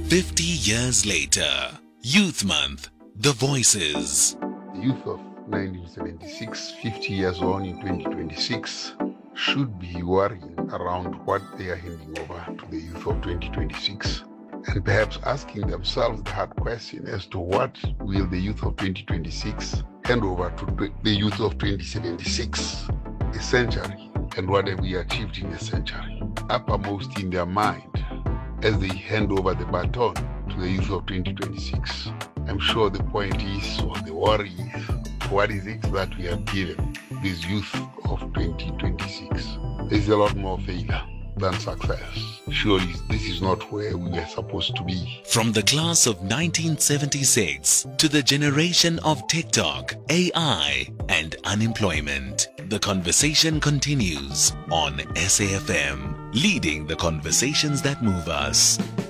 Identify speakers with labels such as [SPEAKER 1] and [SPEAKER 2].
[SPEAKER 1] 50 years later, Youth Month, The Voices.
[SPEAKER 2] The youth of 1976, 50 years on in 2026, should be worrying around what they are handing over to the youth of 2026, and perhaps asking themselves the hard question as to what will the youth of 2026 hand over to the youth of 2076, a century, and what have we achieved in a century, uppermost in their mind as they hand over the baton to the youth of 2026. I'm sure the point is, or the worry is, what is it that we have given this youth of 2026? There's a lot more failure than success. Surely this is not where we were supposed to be.
[SPEAKER 1] From the class of 1976 to the generation of TikTok, AI, and unemployment, the conversation continues on SAFM, leading the conversations that move us.